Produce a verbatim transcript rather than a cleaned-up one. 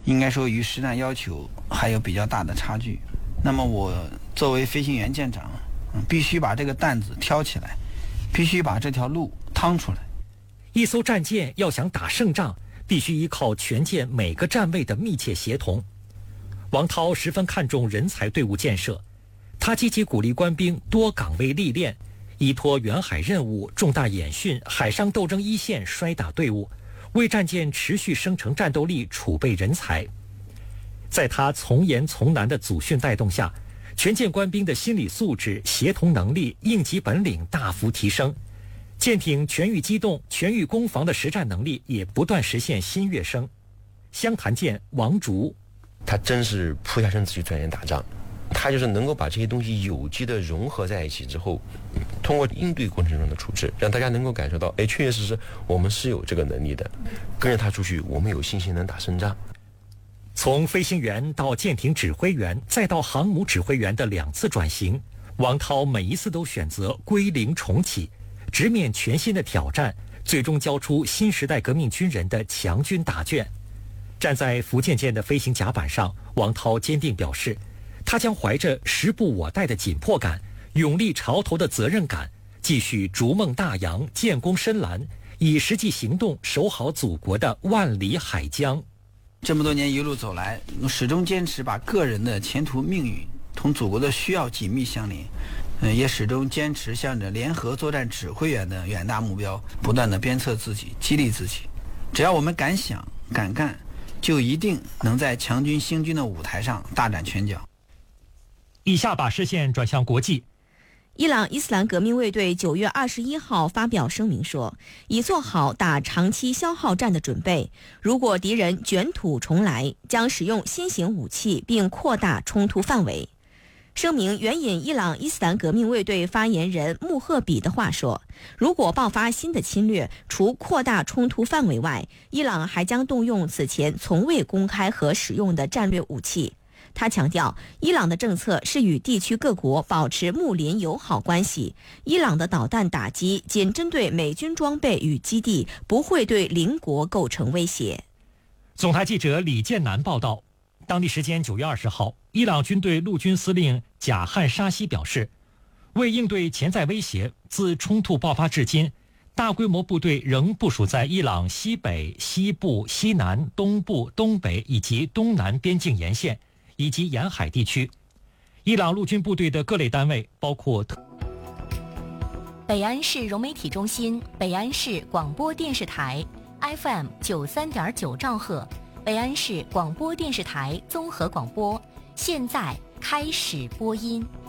应该说与实战要求还有比较大的差距。那么我作为飞行员舰长，必须把这个担子挑起来，必须把这条路趟出来。 一艘战舰要想打胜仗，必须依靠全舰每个站位的密切协同。王涛十分看重人才队伍建设，他积极鼓励官兵多岗位历练，依托远海任务、重大演训、海上斗争一线摔打队伍，为战舰持续生成战斗力储备人才。在他从严从难的组训带动下，全舰官兵的心理素质、协同能力、应急本领大幅提升，舰艇全域机动、全域攻防的实战能力也不断实现新跃升。湘潭舰王竹， 他真是扑下身子去钻研打仗，他就是能够把这些东西有机的融合在一起之后，通过应对过程中的处置，让大家能够感受到，哎，确确实实我们是有这个能力的，跟着他出去，我们有信心能打胜仗。 从飞行员到舰艇指挥员，再到航母指挥员的两次转型，王涛每一次都选择归零重启，直面全新的挑战，最终交出新时代革命军人的强军答卷。站在福建舰的飞行甲板上，王涛坚定表示，他将怀着时不我待的紧迫感、勇立潮头的责任感，继续逐梦大洋、建功深蓝，以实际行动守好祖国的万里海疆。 这么多年一路走来，始终坚持把个人的前途命运同祖国的需要紧密相连，呃，也始终坚持向着联合作战指挥员的远大目标，不断的鞭策自己，激励自己。只要我们敢想敢干，就一定能在强军兴军的舞台上大展拳脚。 以下把视线转向国际。 伊朗伊斯兰革命卫队九月二十一号发表声明说，已做好打长期消耗战的准备，如果敌人卷土重来，将使用新型武器并扩大冲突范围。声明援引伊朗伊斯兰革命卫队发言人穆赫比的话说，如果爆发新的侵略，除扩大冲突范围外，伊朗还将动用此前从未公开和使用的战略武器。他强调，伊朗的政策是与地区各国保持睦邻友好关系，伊朗的导弹打击仅针对美军装备与基地，不会对邻国构成威胁。 总台记者李建南报道，当地时间九月二十号，伊朗军队陆军司令贾汉沙西表示，为应对潜在威胁，自冲突爆发至今，大规模部队仍部署在伊朗西北、西部、西南、东部、东北以及东南边境沿线以及沿海地区。伊朗陆军部队的各类单位包括北安市融媒体中心、北安市广播电视台 F M 九三点九兆赫，北安市广播电视台综合广播，现在开始播音。